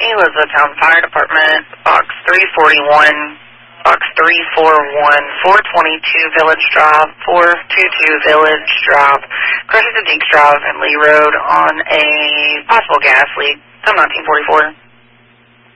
Elizabethtown Fire Department, Box 341, Box 341, 422 Village Drive, 422 Village Drive, crashes to Deeks Drive and Lee Road on a possible gas leak. Come 1944.